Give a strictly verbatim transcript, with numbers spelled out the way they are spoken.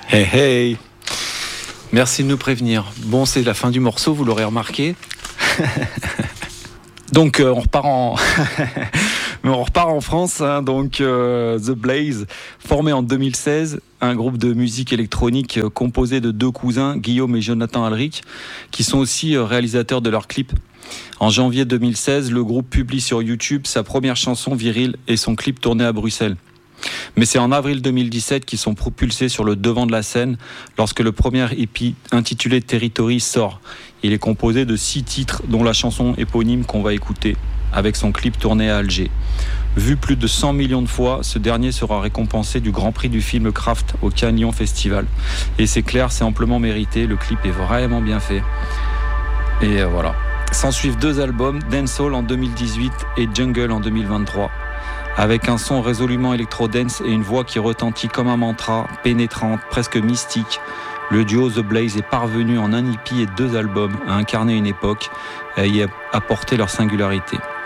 Hey hey. Merci de nous prévenir. Bon, c'est la fin du morceau, vous l'aurez remarqué. Donc euh, on repart en on repart en France, hein, donc euh, The Blaze, formé en deux mille seize, un groupe de musique électronique euh, composé de deux cousins, Guillaume et Jonathan Alric, qui sont aussi euh, réalisateurs de leurs clips. En janvier deux mille seize, le groupe publie sur YouTube sa première chanson Viril et son clip tourné à Bruxelles. Mais c'est en avril deux mille dix-sept qu'ils sont propulsés sur le devant de la scène lorsque le premier E P intitulé Territory sort. Il est composé de six titres dont la chanson éponyme qu'on va écouter avec son clip tourné à Alger. Vu plus de cent millions de fois, ce dernier sera récompensé du Grand Prix du film Craft au Cannes Lion Festival. Et c'est clair, c'est amplement mérité, le clip est vraiment bien fait. Et voilà. S'en suivent deux albums, Dancehall en deux mille dix-huit et Jungle en deux mille vingt-trois. Avec un son résolument électro-dance et une voix qui retentit comme un mantra, pénétrante, presque mystique, le duo The Blaze est parvenu en un E P et deux albums à incarner une époque et à y apporter leur singularité.